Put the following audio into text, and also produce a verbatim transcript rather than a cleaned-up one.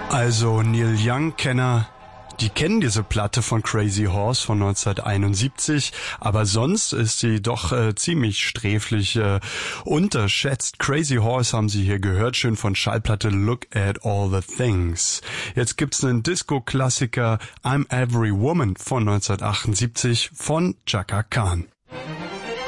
Also Neil Young-Kenner, die kennen diese Platte von Crazy Horse von neunzehnhunderteinundsiebzig, aber sonst ist sie doch äh, ziemlich sträflich äh, unterschätzt. Crazy Horse haben Sie hier gehört, schön von Schallplatte Look at All the Things. Jetzt gibt's einen Disco-Klassiker I'm Every Woman von neunzehnhundertachtundsiebzig von Chaka Khan.